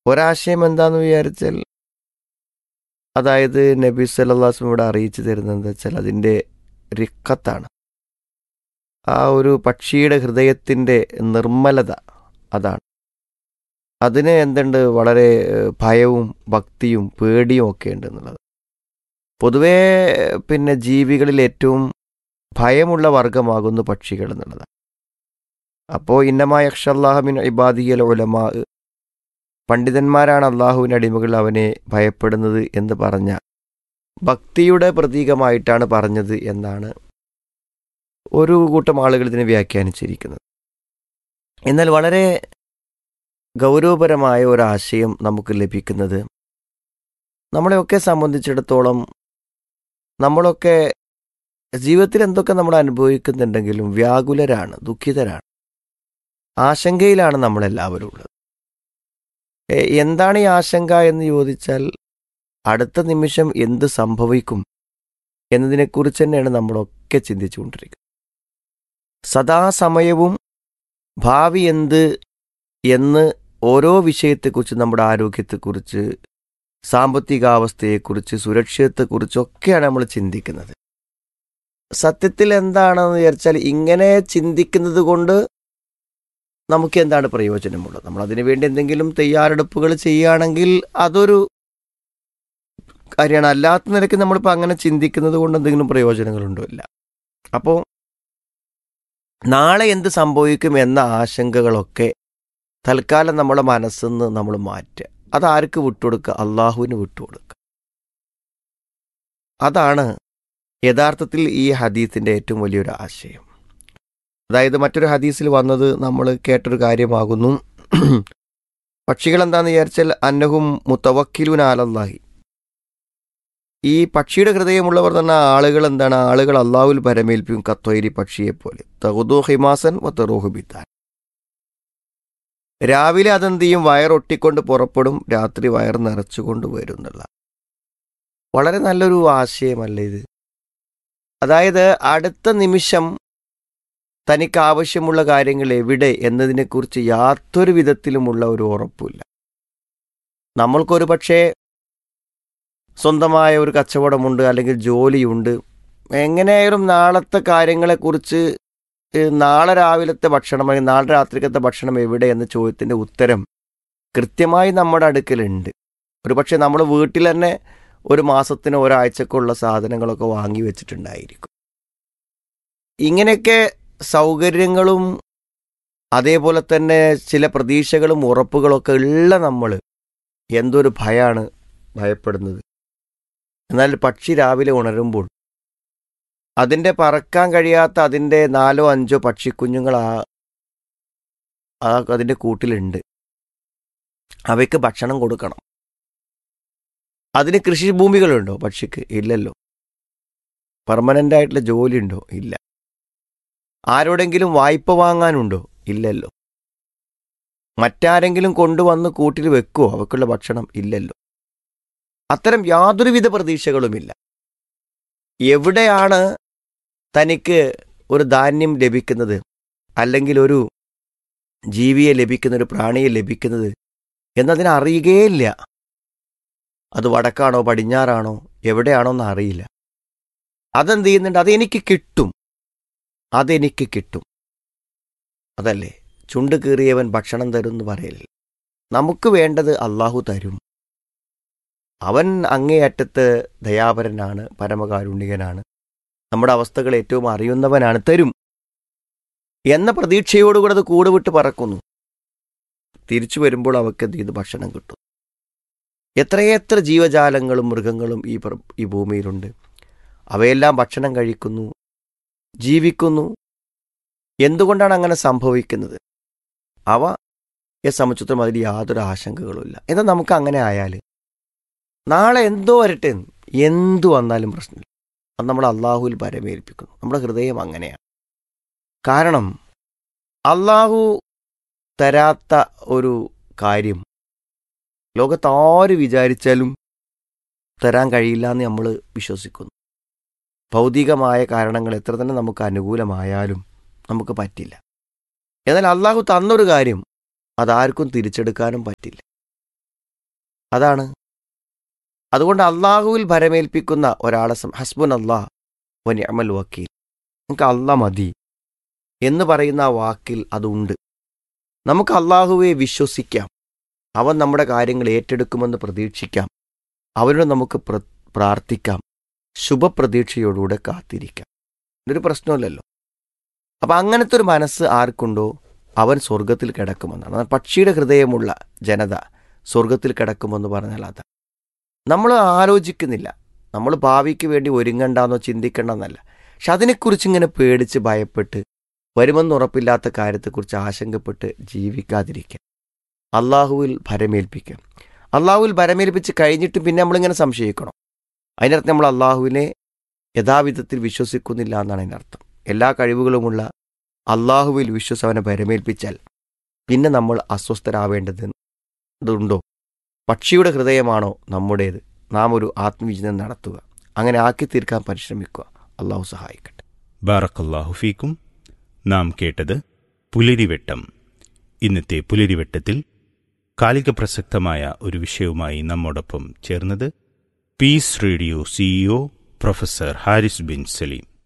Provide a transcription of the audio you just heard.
ഒരാശയം എന്താണെന്ന് വിചാരിച്ചാൽ, അതായത് നബി സല്ലല്ലാഹു അലൈഹി വസല്ലം ഇവിടെ അറിയിച്ചു തരുന്നത് എന്താ വെച്ചാൽ അതിൻ്റെ റിക്കത്താണ്. ആ ഒരു പക്ഷിയുടെ ഹൃദയത്തിൻ്റെ നിർമ്മലത അതാണ്. അതിന് എന്തുണ്ട്, വളരെ ഭയവും ഭക്തിയും പേടിയും ഒക്കെ ഉണ്ട് എന്നുള്ളത്. പൊതുവേ പിന്നെ ജീവികളിൽ ഏറ്റവും ഭയമുള്ള വർഗമാകുന്നു പക്ഷികൾ എന്നുള്ളതാണ്. അപ്പോൾ ഇന്നമാ യഖ്ഷല്ലാഹ മിൻ ഇബാദിഹിൽ ഉലമാ, പണ്ഡിതന്മാരാണ് അള്ളാഹുവിൻ്റെ അടിമകൾ അവനെ ഭയപ്പെടുന്നത് എന്ന് പറഞ്ഞ ഭക്തിയുടെ പ്രതീകമായിട്ടാണ് പറഞ്ഞത് എന്നാണ് ഒരു കൂട്ടം ആളുകൾ ഇതിനെ വ്യാഖ്യാനിച്ചിരിക്കുന്നത്. എന്നാൽ വളരെ ഗൗരവപരമായ ഒരാശയം നമുക്ക് ലഭിക്കുന്നത്, നമ്മളെയൊക്കെ സംബന്ധിച്ചിടത്തോളം നമ്മളൊക്കെ ജീവിതത്തിൽ എന്തൊക്കെ നമ്മൾ അനുഭവിക്കുന്നുണ്ടെങ്കിലും വ്യാകുലരാണ്, ദുഃഖിതരാണ്, ആശങ്കയിലാണ് നമ്മളെല്ലാവരും ഉള്ളത്. എന്താണ് ഈ ആശങ്ക എന്ന് ചോദിച്ചാൽ, അടുത്ത നിമിഷം എന്ത് സംഭവിക്കും എന്നതിനെക്കുറിച്ച് തന്നെയാണ് നമ്മളൊക്കെ ചിന്തിച്ചുകൊണ്ടിരിക്കുന്നത്. സദാസമയവും ഭാവി എന്ത് എന്ന് ഓരോ വിഷയത്തെക്കുറിച്ച്, നമ്മുടെ ആരോഗ്യത്തെക്കുറിച്ച്, സാമ്പത്തികാവസ്ഥയെക്കുറിച്ച്, സുരക്ഷിതത്വത്തെക്കുറിച്ചൊക്കെയാണ് നമ്മൾ ചിന്തിക്കുന്നത്. സത്യത്തിൽ എന്താണെന്ന് വിചാരിച്ചാൽ, ഇങ്ങനെ ചിന്തിക്കുന്നത് കൊണ്ട് നമുക്ക് എന്താണ് പ്രയോജനമുള്ളത്? നമ്മൾ അതിനു വേണ്ടി എന്തെങ്കിലും തയ്യാറെടുപ്പുകൾ ചെയ്യുകയാണെങ്കിൽ അതൊരു കാര്യമാണ്. അല്ലാത്ത നിലയ്ക്ക് നമ്മളിപ്പോൾ അങ്ങനെ ചിന്തിക്കുന്നത് കൊണ്ട് എന്തെങ്കിലും പ്രയോജനങ്ങളുണ്ടോ? ഇല്ല. അപ്പോൾ നാളെ എന്ത് സംഭവിക്കും എന്ന ആശങ്കകളൊക്കെ തൽക്കാലം നമ്മുടെ മനസ്സിൽ നിന്ന് നമ്മൾ മാറ്റുക. അതാർക്ക് വിട്ടുകൊടുക്കുക? അള്ളാഹുവിന് വിട്ടുകൊടുക്കുക. അതാണ് യഥാർത്ഥത്തിൽ ഈ ഹദീസിൻ്റെ ഏറ്റവും വലിയൊരു ആശയം. അതായത് മറ്റൊരു ഹദീസിൽ വന്നത് നമ്മൾ കേട്ടൊരു കാര്യമാകുന്നു. പക്ഷികൾ എന്താണെന്ന് വിചാരിച്ചാൽ അന്നഹും മുതവക്കിലുന അലല്ലാഹി, ഈ പക്ഷിയുടെ ഹൃദയമുള്ളവർ തന്നെ ആളുകൾ എന്താണ്, ആളുകൾ അള്ളാഹുവിൽ പരമേൽപ്പിക്കും. കത്വൈരി, പക്ഷിയെപ്പോലെ. തഹുദു ഹിമാസൻ വതറൂഹു ബിത്താൻ, രാവിലെ അതെന്ത് ചെയ്യും, വയറൊട്ടിക്കൊണ്ട് പുറപ്പെടും, രാത്രി വയർ നിറച്ചുകൊണ്ട് വരും എന്നുള്ള വളരെ നല്ലൊരു ആശയമല്ല ഇത്? അതായത് അടുത്ത നിമിഷം തനിക്ക് ആവശ്യമുള്ള കാര്യങ്ങൾ എവിടെ എന്നതിനെക്കുറിച്ച് യാതൊരു വിധത്തിലുമുള്ള ഒരു ഉറപ്പില്ല. നമ്മൾക്കൊരു പക്ഷേ സ്വന്തമായ ഒരു കച്ചവടമുണ്ട്, അല്ലെങ്കിൽ ജോലിയുണ്ട്. എങ്ങനെയായാലും നാളത്തെ കാര്യങ്ങളെക്കുറിച്ച്, നാളെ രാവിലത്തെ ഭക്ഷണം അല്ലെങ്കിൽ നാളെ രാത്രിക്കത്തെ ഭക്ഷണം എവിടെ എന്ന ചോദ്യത്തിൻ്റെ ഉത്തരം കൃത്യമായി നമ്മുടെ അടുക്കലുണ്ട്. ഒരു പക്ഷേ നമ്മൾ വീട്ടിൽ തന്നെ ഒരു മാസത്തിന് ഒരാഴ്ചക്കുള്ള സാധനങ്ങളൊക്കെ വാങ്ങി വെച്ചിട്ടുണ്ടായിരിക്കും. ഇങ്ങനെയൊക്കെ സൗകര്യങ്ങളും അതേപോലെ തന്നെ ചില പ്രതീക്ഷകളും ഉറപ്പുകളൊക്കെ ഉള്ള നമ്മൾ എന്തൊരു ഭയമാണ് ഭയപ്പെടുന്നത്. എന്നാൽ പക്ഷി രാവിലെ ഉണരുമ്പോൾ അതിൻ്റെ പറക്കാൻ കഴിയാത്ത അതിൻ്റെ 4 or 5 പക്ഷിക്കുഞ്ഞുങ്ങൾ അതിൻ്റെ കൂട്ടിലുണ്ട്. അവയ്ക്ക് ഭക്ഷണം കൊടുക്കണം. അതിന് കൃഷിഭൂമികളുണ്ടോ പക്ഷിക്ക്? ഇല്ലല്ലോ. പെർമനൻ്റ് ആയിട്ടുള്ള ജോലിയുണ്ടോ? ഇല്ല. ആരോടെങ്കിലും വായ്പ വാങ്ങാനുണ്ടോ? ഇല്ലല്ലോ. മറ്റാരെങ്കിലും കൊണ്ടുവന്ന് കൂട്ടിൽ വെക്കുമോ അവക്കുള്ള ഭക്ഷണം? ഇല്ലല്ലോ. അത്തരം യാതൊരുവിധ പ്രതീക്ഷകളുമില്ല. എവിടെയാണ് തനിക്ക് ഒരു ധാന്യം ലഭിക്കുന്നത്, അല്ലെങ്കിൽ ഒരു ജീവിയെ ലഭിക്കുന്ന, ഒരു പ്രാണിയെ ലഭിക്കുന്നത് എന്നതിനെ അറിയുകയില്ല. അത് വടക്കാണോ പടിഞ്ഞാറാണോ എവിടെയാണോ എന്ന് അറിയില്ല. അതെന്ത് ചെയ്യുന്നുണ്ട്? അതെനിക്ക് കിട്ടും, അതെനിക്ക് കിട്ടും. അതല്ലേ ചുണ്ട് കീറിയവൻ ഭക്ഷണം തരും എന്ന് പറയൽ. നമുക്ക് വേണ്ടത് അള്ളാഹു തരും. അവൻ അങ്ങേയറ്റത്ത് ദയാപരനാണ്, പരമകാരുണികനാണ്, നമ്മുടെ അവസ്ഥകൾ ഏറ്റവും അറിയുന്നവനാണ്, തരും എന്ന പ്രതീക്ഷയോടുകൂടെ അത് കൂട് വിട്ട് പറക്കുന്നു. തിരിച്ചു വരുമ്പോൾ അവർക്ക് എന്ത് ചെയ്ത് ഭക്ഷണം കിട്ടും. എത്രയെത്ര ജീവജാലങ്ങളും മൃഗങ്ങളും ഈ ഭൂമിയിലുണ്ട്. അവയെല്ലാം ഭക്ഷണം കഴിക്കുന്നു, ജീവിക്കുന്നു. എന്തുകൊണ്ടാണ് അങ്ങനെ സംഭവിക്കുന്നത്? അവയെ സംബന്ധിച്ചിടത്തോളം അതിൽ യാതൊരു ആശങ്കകളുമില്ല. എന്നാൽ നമുക്ക് അങ്ങനെ ആയാൽ നാളെ എന്തോ വരട്ടെ, എന്തു വന്നാലും പ്രശ്നമില്ല. അത് നമ്മൾ അള്ളാഹുവിൽ പരമേൽപ്പിക്കുന്നു. നമ്മുടെ ഹൃദയം അങ്ങനെയാണ്. കാരണം അള്ളാഹു തരാത്ത ഒരു കാര്യം ലോകത്ത് ആര് വിചാരിച്ചാലും തരാൻ കഴിയില്ല എന്ന് നമ്മൾ വിശ്വസിക്കുന്നു. ഭൗതികമായ കാരണങ്ങൾ എത്ര തന്നെ നമുക്ക് അനുകൂലമായാലും നമുക്ക് പറ്റില്ല. എന്നാൽ അള്ളാഹു തന്നൊരു കാര്യം അതാർക്കും തിരിച്ചെടുക്കാനും പറ്റില്ല. അതാണ്. അതുകൊണ്ട് അള്ളാഹുവിൽ ഭരമേൽപ്പിക്കുന്ന ഒരാളെ ഹസ്ബുൻ അല്ലാഹ് വ നിഅമൽ വക്കീൽ, നമുക്ക് അല്ലാഹ് മതി എന്ന് പറയുന്ന ആ വാക്കിൽ അതുണ്ട്. നമുക്ക് അള്ളാഹുവെ വിശ്വസിക്കാം, അവൻ നമ്മുടെ കാര്യങ്ങൾ ഏറ്റെടുക്കുമെന്ന് പ്രതീക്ഷിക്കാം, അവനോട് നമുക്ക് പ്രാർത്ഥിക്കാം, ശുഭപ്രതീക്ഷയോടുകൂടെ കാത്തിരിക്കാം. ഇതൊരു പ്രശ്നമില്ലല്ലോ. അപ്പം അങ്ങനത്തെ ഒരു മനസ്സ് ആർക്കുണ്ടോ അവൻ സ്വർഗത്തിൽ കിടക്കുമെന്നാണ്. പക്ഷിയുടെ ഹൃദയമുള്ള ജനത സ്വർഗത്തിൽ കിടക്കുമെന്ന് പറഞ്ഞാൽ അതാണ്. നമ്മൾ ആലോചിക്കുന്നില്ല, നമ്മൾ ഭാവിക്ക് വേണ്ടി ഒരുങ്ങണ്ടെന്നോ ചിന്തിക്കണ്ടെന്നല്ല, പക്ഷെ അതിനെക്കുറിച്ച് ഇങ്ങനെ പേടിച്ച് ഭയപ്പെട്ട് വരുമെന്ന് ഉറപ്പില്ലാത്ത കാര്യത്തെക്കുറിച്ച് ആശങ്കപ്പെട്ട് ജീവിക്കാതിരിക്കുക. അള്ളാഹുവിൽ ഭരമേൽപ്പിക്കുക. അള്ളാഹുവിൽ ഭരമേൽപ്പിച്ച് കഴിഞ്ഞിട്ട് പിന്നെ നമ്മളിങ്ങനെ സംശയിക്കണം. അതിനർത്ഥം നമ്മൾ അള്ളാഹുവിനെ യഥാവിധത്തിൽ വിശ്വസിക്കുന്നില്ല എന്നാണ് അതിനർത്ഥം. എല്ലാ കഴിവുകളുമുള്ള അള്ളാഹുവിൽ അവനെ ഭരമേൽപ്പിച്ചാൽ പിന്നെ നമ്മൾ അസ്വസ്ഥരാവേണ്ടതുണ്ടോ? പക്ഷിയുടെ ഹൃദയമാണോ നമ്മുടേത്? നാം ഒരു ആത്മവിചിന്തനം നടത്തുക, അങ്ങനെ ആക്കി തീർക്കാൻ പരിശ്രമിക്കുക. അള്ളാഹു സഹായിക്കട്ടെ. ബാറക്കല്ലാഹു ഫീക്കും. നാം കേട്ടത് പുലരിവെട്ടം. ഇന്നത്തെ പുലരിവെട്ടത്തിൽ കാലിക പ്രസക്തമായ ഒരു വിഷയവുമായി നമ്മോടൊപ്പം ചേർന്നത് piece radio CEO professor Haris bin Saleem.